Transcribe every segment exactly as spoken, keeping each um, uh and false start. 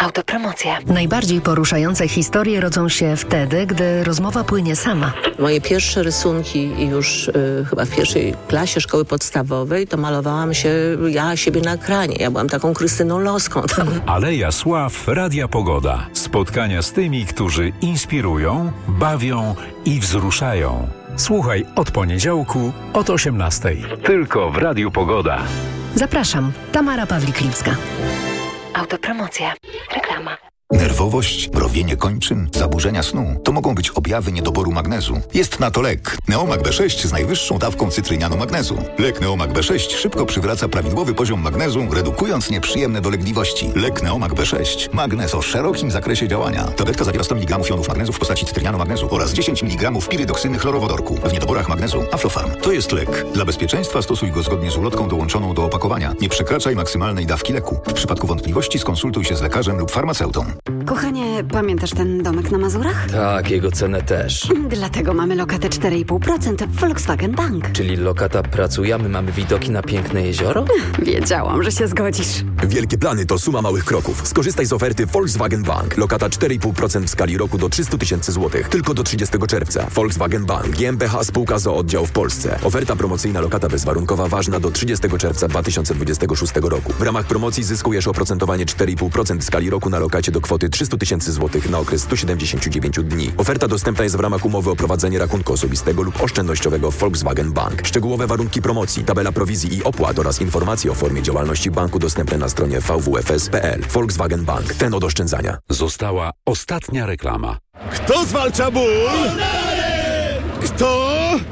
Autopromocja. Najbardziej poruszające historie rodzą się wtedy, gdy rozmowa płynie sama. Moje pierwsze rysunki już y, chyba w pierwszej klasie szkoły podstawowej to malowałam się ja siebie na ekranie. Ja byłam taką Krystyną Loską. Aleja Sław, Radia Pogoda. Spotkania z tymi, którzy inspirują, bawią i wzruszają. Słuchaj od poniedziałku od osiemnastej. Tylko w Radiu Pogoda. Zapraszam, Tamara Pawlik-Lipska. Autopromocja. Reklama. Nerwowość, mrowienie kończyn, zaburzenia snu to mogą być objawy niedoboru magnezu. Jest na to lek. Neomag B sześć z najwyższą dawką cytrynianu magnezu. Lek Neomag B sześć szybko przywraca prawidłowy poziom magnezu, redukując nieprzyjemne dolegliwości. Lek Neomag B sześć. Magnez o szerokim zakresie działania. Tabletka zawiera sto miligramów jonów magnezu w postaci cytrynianu magnezu oraz dziesięć miligramów pirydoksyny chlorowodorku. W niedoborach magnezu Aflofarm. To jest lek. Dla bezpieczeństwa stosuj go zgodnie z ulotką dołączoną do opakowania. Nie przekraczaj maksymalnej dawki leku. W przypadku wątpliwości skonsultuj się z lekarzem lub farmaceutą. Kochanie, pamiętasz ten domek na Mazurach? Tak, jego cenę też. Dlatego mamy lokatę cztery i pół procent w Volkswagen Bank. Czyli lokata pracuje, a my mamy widoki na piękne jezioro? Wiedziałam, że się zgodzisz. Wielkie plany to suma małych kroków. Skorzystaj z oferty Volkswagen Bank. Lokata cztery i pół procent w skali roku do trzysta tysięcy złotych. Tylko do trzydziestego czerwca. Volkswagen Bank. G m b H Spółka z o o Oddział w Polsce. Oferta promocyjna lokata bezwarunkowa ważna do trzydziestego czerwca dwa tysiące dwudziestego szóstego roku. W ramach promocji zyskujesz oprocentowanie cztery i pół procent w skali roku na lokacie do kwoty trzysta tysięcy złotych na okres sto siedemdziesiąt dziewięć dni. Oferta dostępna jest w ramach umowy o prowadzenie rachunku osobistego lub oszczędnościowego Volkswagen Bank. Szczegółowe warunki promocji, tabela prowizji i opłat oraz informacje o formie działalności banku dostępne na stronie v w f s kropka p l. Volkswagen Bank. Ten od oszczędzania. Została ostatnia reklama. Kto zwalcza ból? Kto?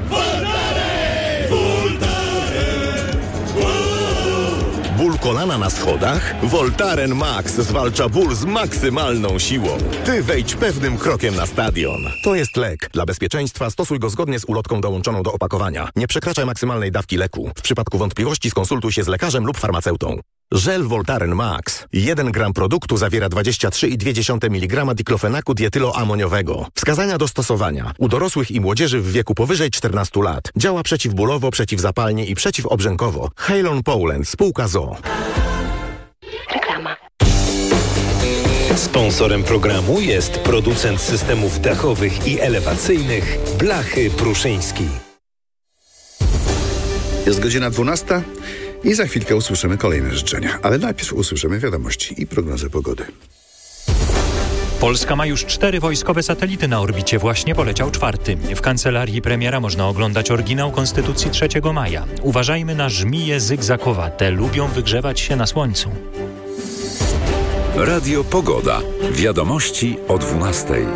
Ból kolana na schodach? Voltaren Max zwalcza ból z maksymalną siłą. Ty wejdź pewnym krokiem na stadion. To jest lek. Dla bezpieczeństwa stosuj go zgodnie z ulotką dołączoną do opakowania. Nie przekraczaj maksymalnej dawki leku. W przypadku wątpliwości skonsultuj się z lekarzem lub farmaceutą. Żel Voltaren Max. jeden gram produktu zawiera dwadzieścia trzy i dwie dziesiąte miligrama diklofenaku dietyloamoniowego. Wskazania do stosowania. U dorosłych i młodzieży w wieku powyżej czternastu lat. Działa przeciwbólowo, przeciwzapalnie i przeciwobrzękowo. Halon Poland. Spółka z o o. Reklama. Sponsorem programu jest producent systemów dachowych i elewacyjnych Blachy Pruszyński. Jest godzina dwunasta i za chwilkę usłyszymy kolejne życzenia. Ale najpierw usłyszymy wiadomości i prognozę pogody. Polska ma już cztery wojskowe satelity na orbicie. Właśnie poleciał czwarty. W kancelarii premiera można oglądać oryginał Konstytucji trzeciego maja. Uważajmy na żmije zygzakowate. Lubią wygrzewać się na słońcu. Radio Pogoda. Wiadomości o dwunastej.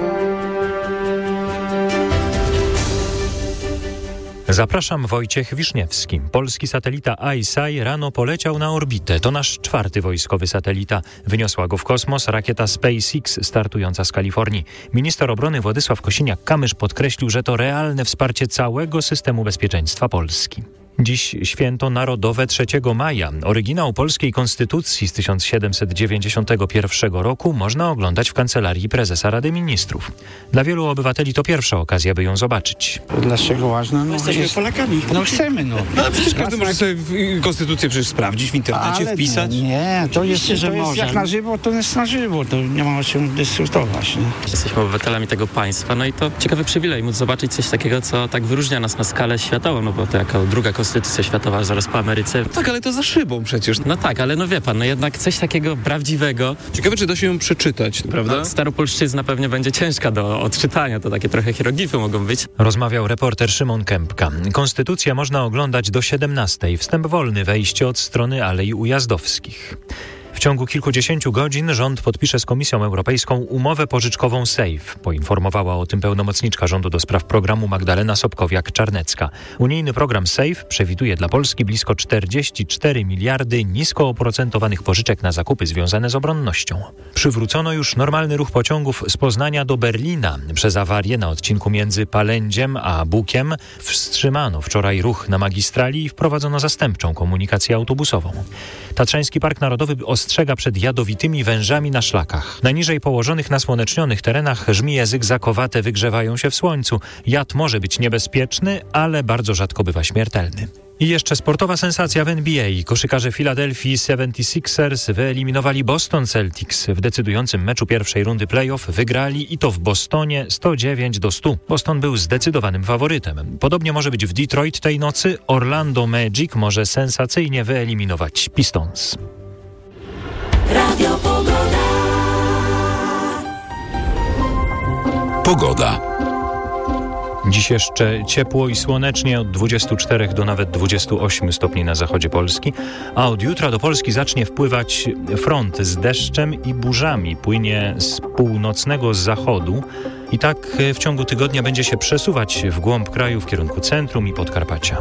Zapraszam, Wojciech Wiszniewski. Polski satelita I S A rano poleciał na orbitę. To nasz czwarty wojskowy satelita. Wyniosła go w kosmos rakieta SpaceX startująca z Kalifornii. Minister obrony Władysław Kosiniak-Kamysz podkreślił, że to realne wsparcie całego systemu bezpieczeństwa Polski. Dziś święto narodowe trzeciego maja. Oryginał polskiej konstytucji z tysiąc siedemset dziewięćdziesiątego pierwszego roku można oglądać w kancelarii prezesa Rady Ministrów. Dla wielu obywateli to pierwsza okazja, by ją zobaczyć. Dlaczego ważne? No, jesteśmy jest... Polakami. No chcemy, no. No ale przecież każdy może sobie konstytucję przecież sprawdzić w internecie, ale wpisać. Nie, nie, to jest, że to jest może. Jak na żywo, to jest na żywo. To nie ma o czym dyskutować. Nie? Jesteśmy obywatelami tego państwa, no i to ciekawy przywilej móc zobaczyć coś takiego, co tak wyróżnia nas na skalę światową, no bo to jako druga konstytucja światowa zaraz po Ameryce. Tak, ale to za szybą przecież. No tak, ale no wie pan, no jednak coś takiego prawdziwego. Ciekawe, czy da się ją przeczytać, prawda? No, staropolszczyzna pewnie będzie ciężka do odczytania, to takie trochę hieroglify mogą być. Rozmawiał reporter Szymon Kępka. Konstytucję można oglądać do siedemnastej. Wstęp wolny, wejście od strony Alei Ujazdowskich. W ciągu kilkudziesięciu godzin rząd podpisze z Komisją Europejską umowę pożyczkową SAFE. Poinformowała o tym pełnomocniczka rządu do spraw programu Magdalena Sobkowiak-Czarnecka. Unijny program SAFE przewiduje dla Polski blisko czterdzieści cztery miliardy nisko oprocentowanych pożyczek na zakupy związane z obronnością. Przywrócono już normalny ruch pociągów z Poznania do Berlina. Przez awarię na odcinku między Palędziem a Bukiem wstrzymano wczoraj ruch na magistrali i wprowadzono zastępczą komunikację autobusową. Tatrzański Park Narodowy Ostrava przestrzega przed jadowitymi wężami na szlakach. Na niżej położonych nasłonecznionych terenach żmije zygzakowate wygrzewają się w słońcu. Jad może być niebezpieczny, ale bardzo rzadko bywa śmiertelny. I jeszcze sportowa sensacja w N B A. Koszykarze Philadelphia seventy-sixers wyeliminowali Boston Celtics. W decydującym meczu pierwszej rundy playoff wygrali i to w Bostonie sto dziewięć do stu. Boston był zdecydowanym faworytem. Podobnie może być w Detroit tej nocy. Orlando Magic może sensacyjnie wyeliminować Pistons. Radio Pogoda. Pogoda. Dziś jeszcze ciepło i słonecznie od dwudziestu czterech do nawet dwudziestu ośmiu stopni na zachodzie Polski, a od jutra do Polski zacznie wpływać front z deszczem i burzami. Płynie z północnego zachodu i tak w ciągu tygodnia będzie się przesuwać w głąb kraju w kierunku centrum i Podkarpacia.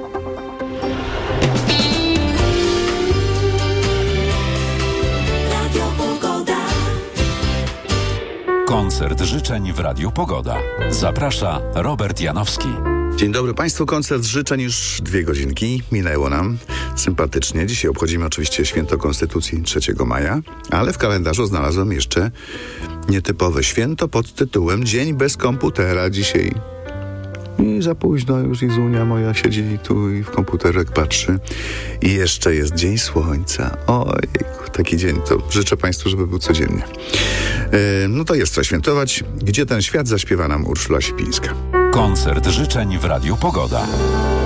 Koncert życzeń w Radiu Pogoda. Zaprasza Robert Janowski. Dzień dobry Państwu. Koncert życzeń już dwie godzinki. Minęło nam sympatycznie. Dzisiaj obchodzimy oczywiście Święto Konstytucji trzeciego maja, ale w kalendarzu znalazłem jeszcze nietypowe święto pod tytułem Dzień bez komputera dzisiaj. I za późno już Izunia moja siedzi tu i w komputerek patrzy. I jeszcze jest Dzień Słońca. Oj, taki dzień to życzę Państwu, żeby był codziennie. Yy, no to jest co świętować. Gdzie ten świat zaśpiewa nam Urszula Sipińska. Koncert życzeń w Radiu Pogoda.